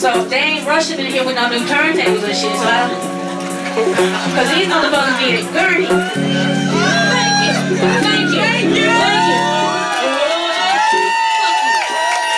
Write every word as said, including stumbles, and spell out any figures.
So they ain't rushing in here with no new turntables and shit, so I, cause these motherfuckers need a gurney.